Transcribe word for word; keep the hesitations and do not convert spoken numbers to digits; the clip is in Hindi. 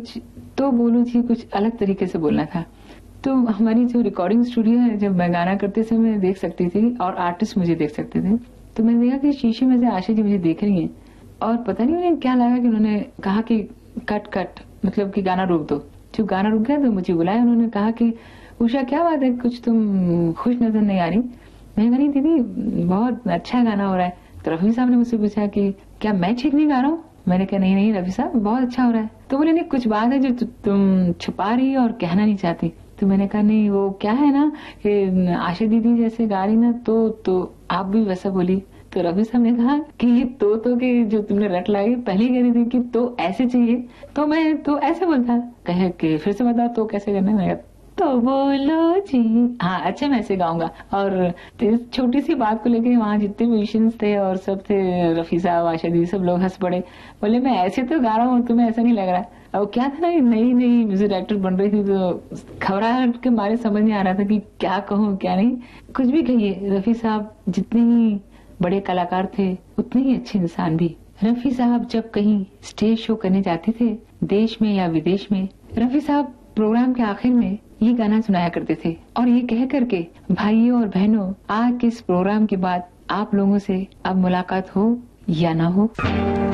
कुछ तो बोलूं थी, कुछ अलग तरीके से बोलना था। तो हमारी जो रिकॉर्डिंग स्टूडियो है, जब मैं गाना करते समय देख सकती थी और आर्टिस्ट मुझे देख सकते थे, तो मैंने देखा कि शीशे में से आशा जी मुझे देख रही हैं और पता नहीं उन्हें क्या लगा कि उन्होंने कहा कि कट कट, मतलब कि गाना रोक दो। जब गाना रुक गया तो मुझे बुलाया, उन्होंने कहा कि उषा क्या बात है, कुछ तुम खुश नजर नहीं आ रही। मैंने कहा नहीं दीदी, बहुत अच्छा गाना हो रहा है। तो रफी साहब ने मुझसे पूछा कि क्या मैं ठीक नहीं गा रहा हूँ? मैंने कहा नहीं नहीं रफी साहब, बहुत अच्छा हो रहा है। तो बोले नहीं, कुछ बात है जो तु, तुम छुपा रही और कहना नहीं चाहती। तो मैंने कहा नहीं, वो क्या है ना कि आशा दीदी जैसे गा रही ना तो तो आप भी वैसा बोली। तो रफी साहब ने कहा कि तो तो के जो तुमने रट लाई, पहले कह रही थी कि तो ऐसे चाहिए, तो मैं तो ऐसे बोलता। कहे कि फिर से बताओ तो कैसे करना है। तो बोलो जी, हाँ अच्छा मैं ऐसे गाऊंगा। और इस छोटी सी बात को लेके वहाँ जितने म्यूजिशियंस थे और सब थे, रफी साहब, आशा दी, सब लोग हंस पड़े। बोले मैं ऐसे तो गा रहा हूँ, तुम्हें ऐसा नहीं लग रहा। अब क्या था ना, नई नई म्यूजिक डायरेक्टर बन रही थी तो घबराहट के मारे समझ नहीं आ रहा था कि क्या कहूँ क्या नहीं। कुछ भी कहिए, रफी साहब जितने ही बड़े कलाकार थे उतने ही अच्छे इंसान भी। रफी साहब जब कहीं स्टेज शो करने जाते थे, देश में या विदेश में, रफी साहब प्रोग्राम के आखिर में ये गाना सुनाया करते थे और ये कह करके, भाइयों और बहनों, आज के इस प्रोग्राम के बाद आप लोगों से अब मुलाकात हो या ना हो।